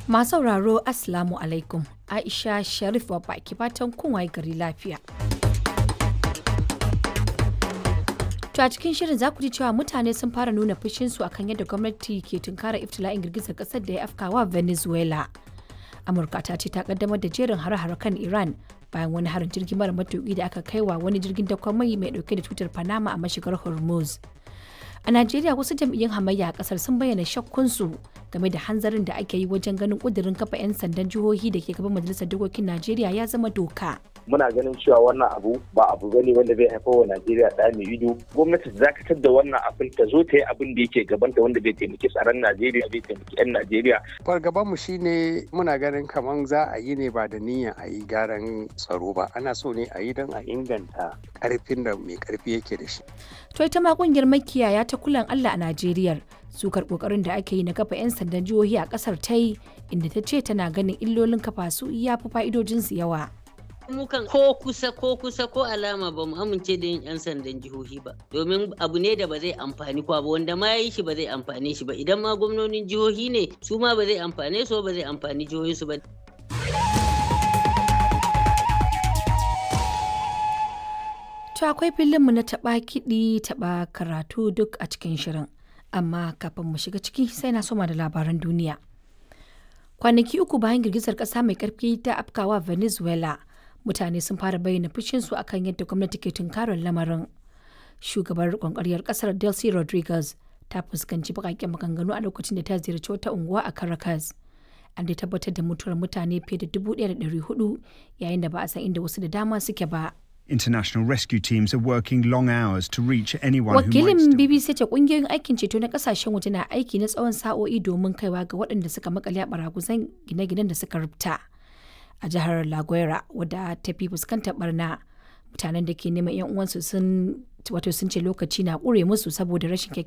Masu sauraro Assalamu alaikum. Aisha Sharif wa baki fatan kun waye gari lafiya. To a cikin shirin za ku ji cewa mutane sun fara nuna fushinsu akan yadda gwamnati ke tunkara iftila'in girgizar kasar da ya afkawa Venezuela. Amurka ta ce ta kaddamar da jerin hare-hare kan Iran bayan wani harin jirgin mara matuƙi da aka kaiwa wani jirgin dakon mai dauke da tutar Panama a mashigar Hormuz. A Najeriya wasu jam'iyyun hamayya a kasar sun bayyana shakkunsu game da hanzarin da ake yi wajen ganin kudirin kafa 'yan sandan jihohi da ke gaban majalisar dokokin Najeriya ya zama doka. Muna ganin cewa wannan abu ba abu bane wanda zai haifar wa Najeriya da mai ido. Gwamnati ta dakatar da wannan abin ta zo ta yi abin da yake gabanta wanda zai taimaki tsaron Najeriya zai taimaki 'yan Najeriya. Fargaban mu shine muna ganin kaman za a yi ne ba da niyyar a yi gyaran tsaro ba. Ana so ne a yi don a inganta karfin da mai karfi yake da shi. To ita ma kungiyar makiyaya ta kulan Allah a Najeriya sukar kokarin da ake yi na kafa 'yan sandan jihohi a kasar ta yi inda ta ce tana ganin illolin kafa su ya fi fa'idojinsu yawa. Mukan ko kusa ko alama ba mu amince da yin 'yan sandan jihohi ba domin abu ne da ba zai amfani kwa ba wanda ma yi shi ba zai amfane shi ba idan ma gwamnonin jihohi ne su ma ba zai amfane su ba zai amfani jihohinsu ba. To akwai filinmu na taɓa kiɗi taɓa karatu duk a cikin shirin. Amma kafin mu shiga ciki sai na soma da labaran duniya. Kwanaki uku bayan girgizar ƙasa mai ƙarfi ta afkawa Venezuela, mutane sun fara bayyana fushinsu akan yadda gwamnati ke tunkarar lamarin. Shugabar riƙon ƙaryar ƙasar Delcy Rodriguez ta fuskanci baƙaƙen maganganu a lokacin da ta ziyarci wata unguwa a Caracas. An dai tabbatar da mutuwar mutane fiye da 1,400 yayin da ba a san inda wasu da dama suke ba. International rescue teams are working long hours to reach anyone who might Wakilin still... BBC ce kungiyoyin aikin ceto na kasashen waje na aiki na tsawon sa'o'i domin kaiwa ga waɗanda suka makale a baraguzan gine-ginen da suka rubta. A jihar La Guaira wadda ta fi fuskantar barna, mutanen da ke neman 'yan uwansu sun ce lokaci na ƙure musu saboda rashin